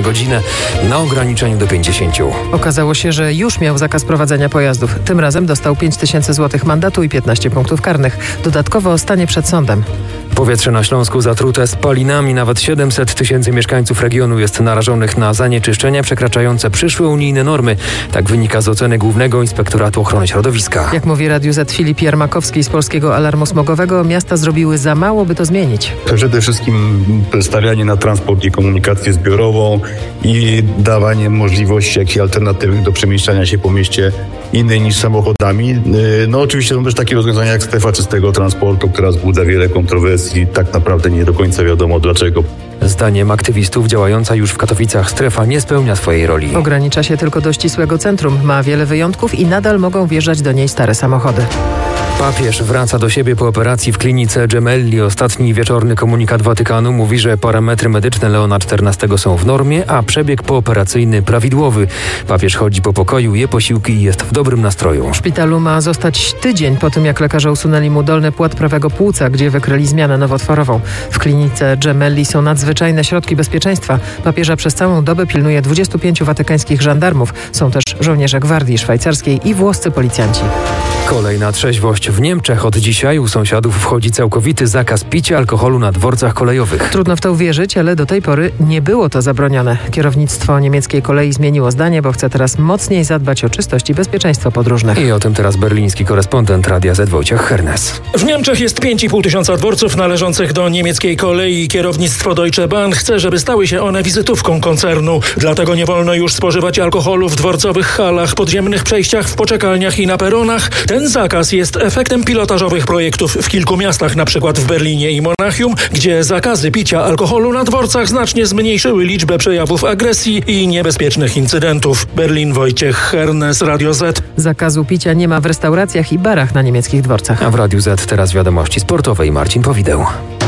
godzinę na ograniczeniu do 50. Okazało się, że już miał zakaz prowadzenia pojazdów. Tym razem dostał 5000 zł mandatu i 15 punktów karnych. Dodatkowo stanie przed sądem. Powietrze na Śląsku zatrute spalinami. Nawet 700 000 mieszkańców regionu jest narażonych na zanieczyszczenia przekraczające przyszłe unijne normy. Tak wynika z oceny Głównego Inspektoratu Ochrony Środowiska. Jak mówi Radiu Z Filip Jarmakowski z Polskiego Alarmu Smogowego, miasta zrobiły za mało, by to zmienić. Przede wszystkim stawianie na transport i komunikację zbiorową i dawanie możliwości jakichś alternatyw do przemieszczania się po mieście innej niż samochodami. No oczywiście są też takie rozwiązania jak strefa czystego transportu, która wzbudza wiele kontrowersji. Tak naprawdę nie do końca wiadomo dlaczego. Zdaniem aktywistów działająca już w Katowicach strefa nie spełnia swojej roli. Ogranicza się tylko do ścisłego centrum, ma wiele wyjątków i nadal mogą wjeżdżać do niej stare samochody. Papież wraca do siebie po operacji w klinice Gemelli. Ostatni wieczorny komunikat Watykanu mówi, że parametry medyczne Leona XIV są w normie, a przebieg pooperacyjny prawidłowy. Papież chodzi po pokoju, je posiłki i jest w dobrym nastroju. W szpitalu ma zostać tydzień po tym, jak lekarze usunęli mu dolny płat prawego płuca, gdzie wykryli zmianę nowotworową. W klinice Gemelli są nadzwyczajne środki bezpieczeństwa. Papieża przez całą dobę pilnuje 25 watykańskich żandarmów. Są też żołnierze gwardii szwajcarskiej i włoscy policjanci. Kolej na trzeźwość. W Niemczech od dzisiaj u sąsiadów wchodzi całkowity zakaz picia alkoholu na dworcach kolejowych. Trudno w to uwierzyć, ale do tej pory nie było to zabronione. Kierownictwo niemieckiej kolei zmieniło zdanie, bo chce teraz mocniej zadbać o czystość i bezpieczeństwo podróżnych. I o tym teraz berliński korespondent Radia Z Wojciech Hernes. W Niemczech jest 5,5 tysiąca dworców należących do niemieckiej kolei. Kierownictwo Deutsche Bahn chce, żeby stały się one wizytówką koncernu. Dlatego nie wolno już spożywać alkoholu w dworcowych halach, podziemnych przejściach, w poczekalniach i na peronach. Ten zakaz jest efektem pilotażowych projektów w kilku miastach, np. w Berlinie i Monachium, gdzie zakazy picia alkoholu na dworcach znacznie zmniejszyły liczbę przejawów agresji i niebezpiecznych incydentów. Berlin, Wojciech Hernes, Radio Z. Zakazu picia nie ma w restauracjach i barach na niemieckich dworcach. A w Radiu Z teraz wiadomości sportowe i Marcin Powideł.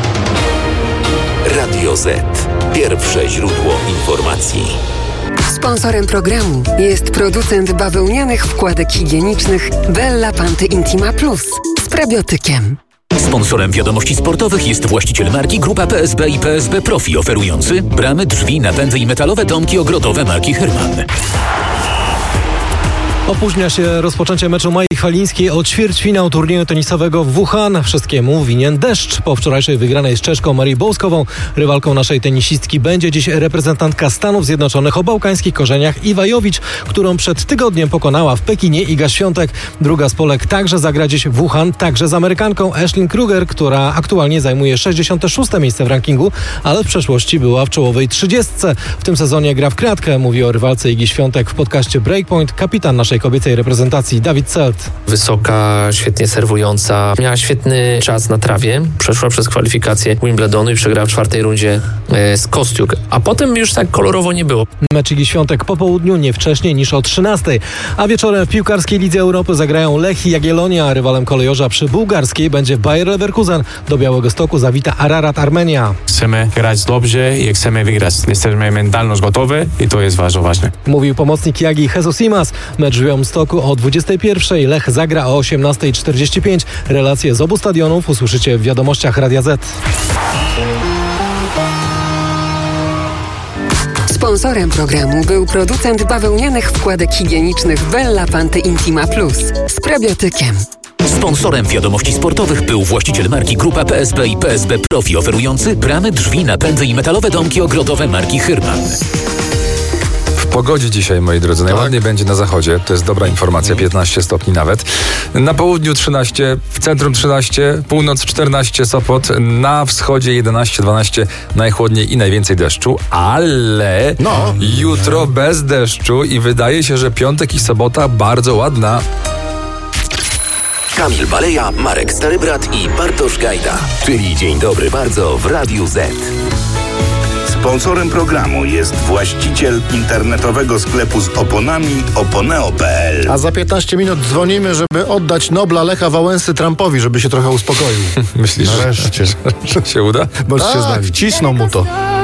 Radio Z. Pierwsze źródło informacji. Sponsorem programu jest producent bawełnianych wkładek higienicznych Bella Panty Intima Plus z prebiotykiem. Sponsorem wiadomości sportowych jest właściciel marki Grupa PSB i PSB Profi, oferujący bramy, drzwi, napędy i metalowe domki ogrodowe marki Hyrman. Opóźnia się rozpoczęcie meczu Mai Chwalińskiej o ćwierćfinał turnieju tenisowego w Wuhan. Wszystkiemu winien deszcz. Po wczorajszej wygranej z Czeszką Marią Bołskową rywalką naszej tenisistki będzie dziś reprezentantka Stanów Zjednoczonych o bałkańskich korzeniach Iwa Jowicz, którą przed tygodniem pokonała w Pekinie Iga Świątek. Druga z Polek także zagra dziś w Wuhan, także z Amerykanką Ashlyn Kruger, która aktualnie zajmuje 66. miejsce w rankingu, ale w przeszłości była w czołowej 30. W tym sezonie gra w kratkę, mówi o rywalce Igi Świątek w podcaście Breakpoint kapitan naszej kobiecej reprezentacji Dawid Celt. Wysoka, świetnie serwująca, miała świetny czas na trawie, przeszła przez kwalifikację Wimbledonu i przegrała w 4. rundzie z Kostiuk, a potem już tak kolorowo nie było. Mecz Igi Świątek po południu, nie wcześniej niż o 13. A wieczorem w piłkarskiej Lidze Europy zagrają Lech i Jagiellonia, a rywalem kolejorza przy bułgarskiej będzie Bayer Leverkusen. Do Białegostoku zawita Ararat Armenia. Chcemy grać dobrze i chcemy wygrać. Jesteśmy mentalnie gotowi i to jest bardzo ważne. Mówił pomocnik Jagi Jesus Simas. Mecz w Białymstoku o 21:00. Lech zagra o 18:45. Relacje z obu stadionów usłyszycie w wiadomościach Radia Z. Sponsorem programu był producent bawełnianych wkładek higienicznych Bella Panty Intima Plus z prebiotykiem. Sponsorem wiadomości sportowych był właściciel marki Grupa PSB i PSB Profi, oferujący bramy, drzwi, napędy i metalowe domki ogrodowe marki Hyrman. W pogodzie dzisiaj, moi drodzy, najładniej będzie na zachodzie, to jest dobra informacja, 15 stopni nawet. Na południu 13, w centrum 13, północ 14, Sopot, na wschodzie 11-12, najchłodniej i najwięcej deszczu, ale jutro bez deszczu i wydaje się, że piątek i sobota bardzo ładna. Kamil Baleja, Marek Starybrat i Bartosz Gajda, czyli Dzień Dobry Bardzo w Radiu Z. Sponsorem programu jest właściciel internetowego sklepu z oponami oponeo.pl. A za 15 minut dzwonimy, żeby oddać Nobla Lecha Wałęsy Trumpowi, żeby się trochę uspokoił. Myślisz, nareszcie, że się uda? Bądźcie z nami. Wcisną mu to.